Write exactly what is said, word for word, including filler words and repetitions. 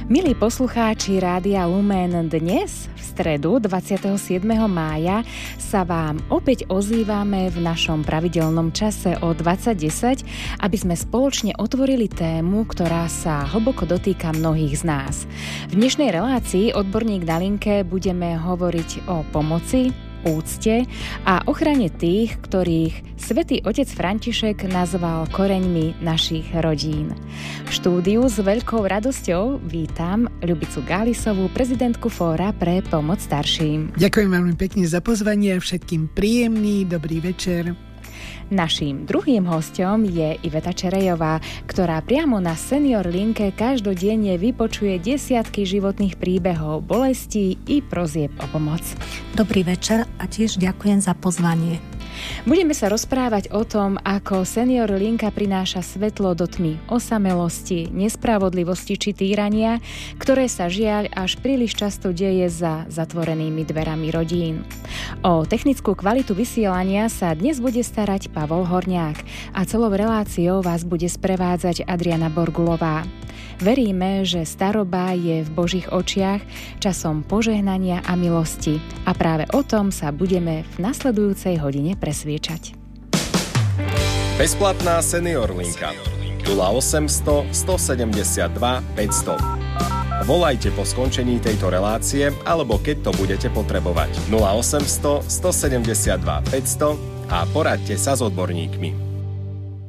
Milí poslucháči Rádia Lumen, dnes v stredu dvadsiateho siedmeho mája sa vám opäť ozývame v našom pravidelnom čase o dvadsať desať, aby sme spoločne otvorili tému, ktorá sa hlboko dotýka mnohých z nás. V dnešnej relácii Odborník na linke budeme hovoriť o pomoci, úcte a ochrane tých, ktorých svätý otec František nazval koreňmi našich rodín. V štúdiu s veľkou radosťou vítam Ľubicu Gálisovú, prezidentku Fóra pre pomoc starším. Ďakujem veľmi pekne za pozvanie a všetkým príjemný dobrý večer. Naším druhým hosťom je Iveta Čerejová, ktorá priamo na Senior linke každodenne vypočuje desiatky životných príbehov, bolestí i prosieb o pomoc. Dobrý večer a tiež ďakujem za pozvanie. Budeme sa rozprávať o tom, ako Senior linka prináša svetlo do tmy osamelosti, nespravodlivosti či týrania, ktoré sa žiaľ až príliš často deje za zatvorenými dverami rodín. O technickú kvalitu vysielania sa dnes bude starať Pavol Horniák a celou reláciou vás bude sprevádzať Adriana Borgulová. Veríme, že staroba je v Božích očiach časom požehnania a milosti a práve o tom sa budeme v nasledujúcej hodine presviečať. Bezplatná Senior linka nula osemsto, stosedemdesiatdva, päťsto. Volajte po skončení tejto relácie alebo keď to budete potrebovať nula osemsto, stosedemdesiatdva, päťsto a poraďte sa s odborníkmi.